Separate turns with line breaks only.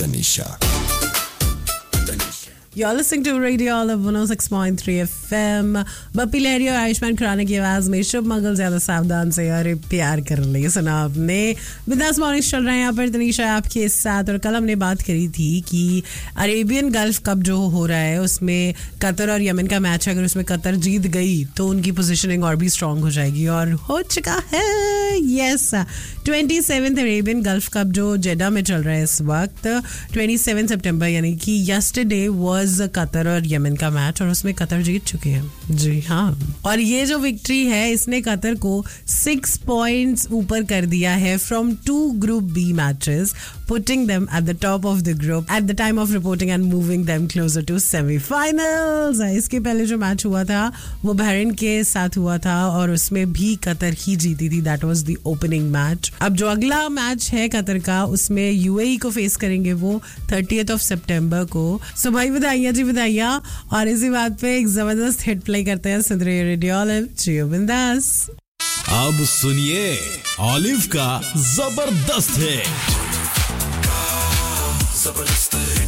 Tanisha.
You're listening to Radio Olive 106.3 FM. Bappi Lahiri और आयुष्मान खुराना की आवाज में शुभ मंगल. ज्यादा सावधान से अरे प्यार कर ले. सुना आपने बिंदास मॉर्निंग चल रहा है यहाँ पर. तनीषा आपके साथ. और कल हमने बात करी थी कि अरेबियन गल्फ कप जो हो रहा है उसमें कतर और यमन का मैच है. अगर उसमें कतर जीत गई तो उनकी पोजीशनिंग और भी स्ट्रांग हो जाएगी और हो चुका है. Yes 27th Arabian gulf cup जो जेडा में चल रहा है इस वक्त. 27 सितंबर यानी कि यस्टरडे कतर और यमन का मैच और उसमें कतर जीत चुके हैं. जी हाँ. और ये जो विक्ट्री है इसने कतर को 6 पॉइंट्स ऊपर कर दिया है from 2 group B matches, putting them at the top of the group at the time of reporting and moving them closer to semi-finals. इसके पहले जो मैच हुआ था वो बहरीन के साथ हुआ था और उसमें भी कतर ही जीती थी. That was the opening match. अब जो अगला मैच है कतर का उसमें यूएई को फेस करेंगे वो 30th of September को. सो भाई बधाइयाँ जी बधाइयाँ. और इसी बात पे एक जबरदस्त हिट प्ले करते हैं. सुन रहे रेडियो ऑलिव. जियो बिंदास.
अब सुनिए ऑलिव का जबरदस्त हिट.